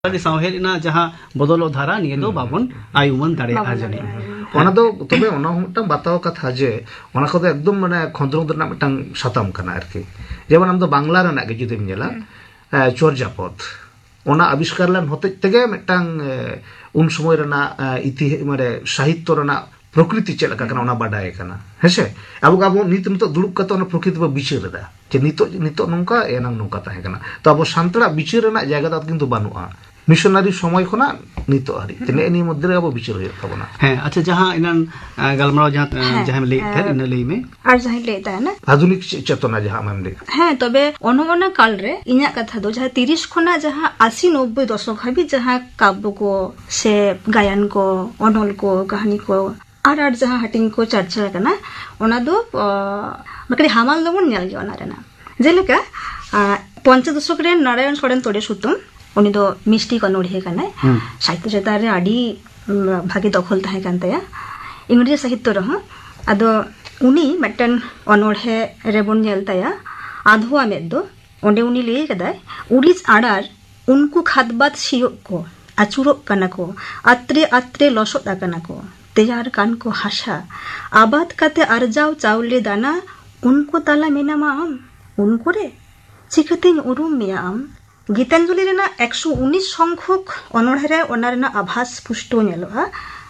सावहेद जहाँ बदल धारा निये दो बाबन आयुमन दाड़े जाने ओना दो तबे ओना मिटांग बताओ कथा जे ओना को एकदम माने खंद्रंग दरना मिटांग साताम कना आरकी जेमन आम दो बांग्ला रना गे जुदि नेला चोरजापद ओना आविष्कार लन होते तेगे मिटांग उन समय रना इति माने साहित्य रना प्रकृति चेल का ओना बाडाय कना हेसे अब नित नित दुड़ुब कते ओना प्रकृति बा बिचार दा जे नितो नंका एनांग नंका ताहे कना तो अब सानतड़ा बिचार रना जायगा दा किंतु बानुआ मिशनारी समय खना नितो हरि तने एनी मध्य अब विचार होय तबना हैं अच्छा जहां इनन गलमराव जहां जहां ले थे इन लई में और जहां लेता है ना आधुनिक चेतना जहां हम ले हैं तबे ओनोना काल रे इना कथा दो जहां 30 खना जहां 80 90 दशक हाबी जहां काव्य को से गायन को अनल को कहानी को आर जहां हटिंग को चर्चा करना ओना दो मकरे हामाल दो नेल गे ओना रेना जेलेका 50 दशक रे नारायण सोरेन तोड़े सुतुम उनी दो मिष्टी को नोड़े कना साहित्य चेता रे आडी भागी दखल ताहे कान तया इंग्रेजी साहित्य रह आदो उनी मटन अनोड़े रेबन नेल तया आधोआ में दो ओंडे उनी ले कदा उड़ीस आडार उनको खादबात सियो को आचुरो कना को आत्रे आत्रे लसोदा कना को तैयार कान को हाशा आबाद काते आरजाव चावले दाना उनको ताला मेनामा आम उनको रे चिकतेन उरुम मिया आम गीतांजलि रेना 119 संख्यक अनोढ़े ओना आभास पुष्टो नेलोहा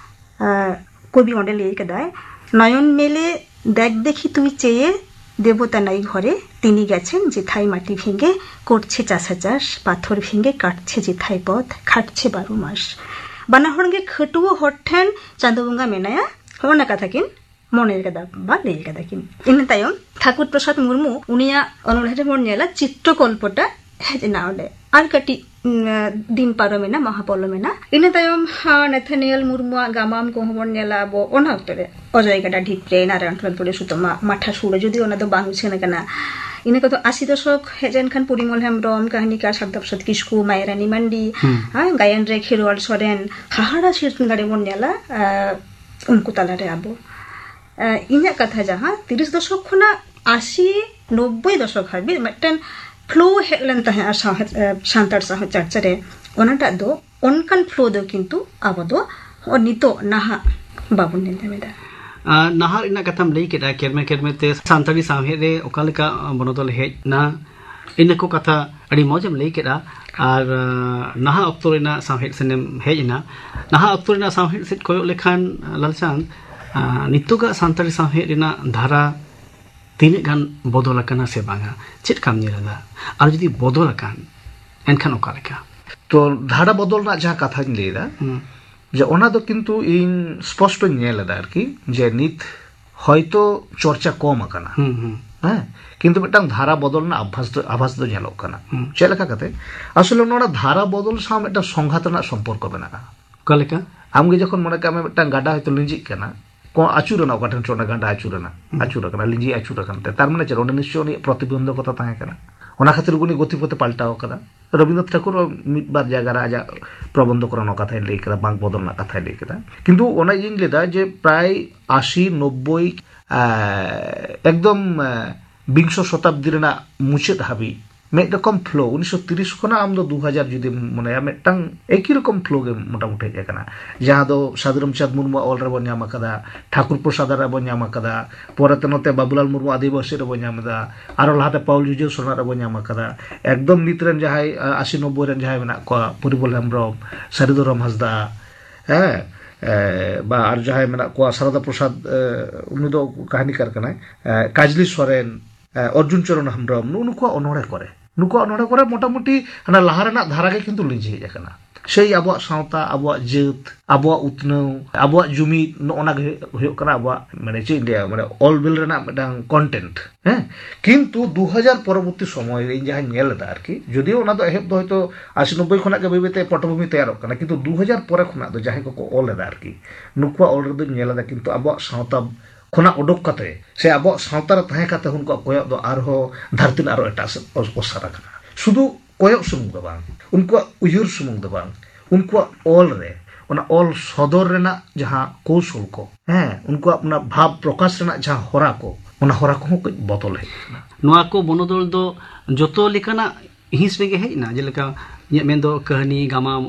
कवि ओंडे ले कदाय नयन मेले देख देखी तुई चेये देवता नाई घरे तिनी गेছেন जिथाई माटी भेंगे करছে চাষাচাষ পাথর ভেঙে কাটছে जिथाई पथ खाटছে 12 मास बाना हड़गे खटुओ हट्ठेन चांदो बंगा मेनाया होना कथा किन मनेर कदा बा ले कदा किन इन तायम ठाकुर प्रसाद मुर्मू उनिया अनोढ़े मन नेला चित्रकल्पटा हेजना ओडे आर कटी दिन पारमेना महापलमेना इन तायम नेथानियल मुर्मू गामाम को हमन नेला बो ओना उतरे अजय गडा ढिप्रे नारायण खलन पड़े सुतमा माठा सुड़े जदि ओना दो बांगु छेना कना इन को तो 80 दशक हेजेन खान परिमल हेम्ब्रम कहानीकार शारदाप्रसाद किस्कु मायरानी मंडी गायन रे खेरवाल सोरेन हाहाड़ा शीर्षन गाड़े मन नेला उनको ताला रे आबो इना कथा जहां 30 दशक खना 80 90 दशक हाबी मटन फ्लो हेलन तहे शांतार साह चर्चा रे ओनाटा दो ओनकान फ्लो दो किंतु आबो दो और नितो नाहा बाबुन नेले मेदा नहार इन कथम लई केदा केरमे ते सांताड़ी सामहे रे ओकालिका बनोदल हेज ना इन को कथा अड़ी मौजम लई केदा और नहा अक्तो रेना सामहे सेनेम हेज ना नहा अक्तो रेना सामहे सेट कोयो लेखान लालचांद नितोगा सांताड़ी सामहे रेना धारा तीन गान बदल अकाना से बांगा चेट काम नेला और जदी बदल अकान एनखान ओकालिका तो धारा बदल ना जहां कथा लेदा जे ओना दो किंतु इन स्पष्ट नेलदा आरकी जे नित हयतो चर्चा कम आकाना हां किंतु मिटांग धारा बदल ना आभास दो नेलो काना चेलका कते असले नोडा धारा बदल सा मिटा संघात ना संपर्क बेना कलेका आमगे जखन मने कामे मिटांग गाडा हयतो लिंजी काना को आचुरना ओकाठन चोना गाडा आचुर काना लिंजी आचुर कानते तार माने चेर ओने निश्चय प्रतिबंधकता ताहे काना ओना खातिर गुनी गतिपथे पाल्टाव कदा रविन्द्रनाथ ठाकुर मिद बार जगह आजा प्रबंध करना कथा लई कदा बांग बदलना कथा लई कदा किंतु ओना जिन लेदा जे प्राय 80 90 एकदम 20 शताब्दी रेना मुचाद हाबी मेड रकम फ्लो 1930 खना आम दो 2000 जुदी मने मेटंग एकी रकम फ्लो गे मोटा मोटे जाकना जहां दो साधुराम चांद मुर्मू ऑल रे बन नाम कदा ठाकुर प्रसाद रे बन नाम कदा पोरते नते बाबूलाल मुर्मू आदिवासी रे बन नाम दा आरो लाहाते पाउल जुजो सोना रे बन नाम कदा एकदम नितरन जहाय 80 90 रन जहाय मेना को परिबल हेम्ब्रम सारिदुराम हासदा बा आर जहाय मेना को शारदा प्रसाद उनि दो कहानीकार कनाय काजली सोरेन अर्जुन चरण हेम्ब्रम नुको अनोड़े करे नुको अनोड़े करे मोटामुटी हना लाहारना धारा के किंतु लिंजी जाकना सेई आबो सावता आबो जेत आबो उतनौ आबो जुमी नोना होयो कना आबो माने चे इंडिया माने ऑल बिल रेना मिटांग कंटेंट हैं किंतु 2000 परवर्ती समय रे जहां नेलदा आरकी जदियो ओना दो हेब दो हयतो 80 90 खना के बेबेते पटभूमि तैयार कना किंतु 2000 परे खना दो जहां को ऑल दा आरकी नुको ऑल रे दो नेलदा किंतु आबो सावता खना उडुक कते से आबो सावता रे ताहे कते हुनको कोयो दो आरो धरती आरो एटा ओसारा कना शुधु कोयो सुमुंग दो बांग उनको उयुर सुमुंग दो बांग उनको ऑल रे ओना ऑल सदर रेना जहां कौशल को हैं उनको अपना भाव प्रकाश रेना जहां होरा को ओना होरा को बदल है नोआ को बनोदल दो जतो लेकाना हिंस रेगे हेजना जेलेका inyak mendo kahani gamam